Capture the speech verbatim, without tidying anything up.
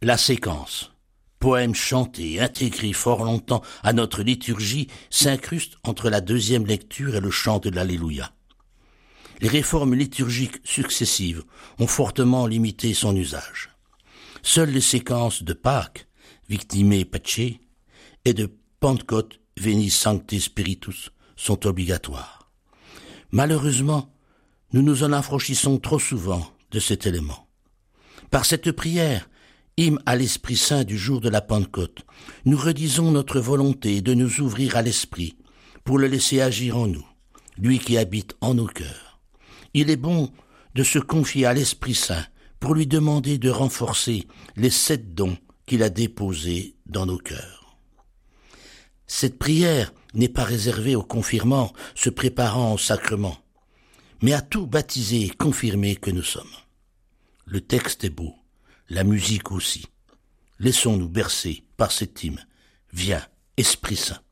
La séquence, poème chanté, intégré fort longtemps à notre liturgie, s'incruste entre la deuxième lecture et le chant de l'Alléluia. Les réformes liturgiques successives ont fortement limité son usage. Seules les séquences de Pâques, Victime Pace, et de Pentecôte, Veni Sancte Spiritus, sont obligatoires. Malheureusement, nous nous en affranchissons trop souvent de cet élément. Par cette prière, hymne à l'Esprit Saint du jour de la Pentecôte, nous redisons notre volonté de nous ouvrir à l'Esprit pour le laisser agir en nous, lui qui habite en nos cœurs. Il est bon de se confier à l'Esprit Saint pour lui demander de renforcer les sept dons qu'il a déposés dans nos cœurs. Cette prière n'est pas réservée aux confirmants se préparant au sacrement, mais à tout baptisé et confirmé que nous sommes. Le texte est beau, la musique aussi. Laissons-nous bercer par cet hymne. Viens, Esprit Saint.